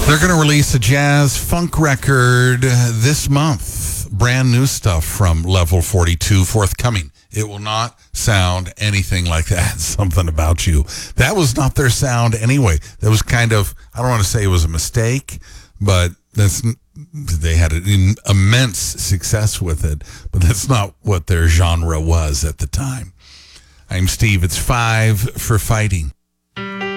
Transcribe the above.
They're going to release a jazz funk record this month. Brand new stuff from Level 42 forthcoming. It will not sound anything like that. Something About You. That was not their sound anyway. That was kind of, I don't want to say it was a mistake, but they had an immense success with it, but that's not what their genre was at the time. I'm Steve. It's 5 for Fighting.